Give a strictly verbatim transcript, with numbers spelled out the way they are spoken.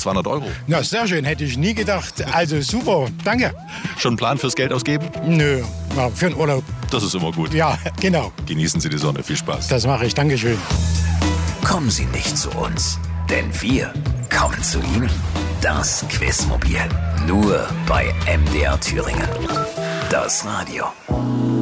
zweihundert Euro. Na, sehr schön, hätte ich nie gedacht. Also super, danke. Schon einen Plan fürs Geld ausgeben? Nö, ja, für den Urlaub. Das ist immer gut. Ja, genau. Genießen Sie die Sonne, viel Spaß. Das mache ich, Dankeschön. Kommen Sie nicht zu uns, denn wir kommen zu Ihnen. Das Quizmobil, nur bei M D R Thüringen. Das Radio.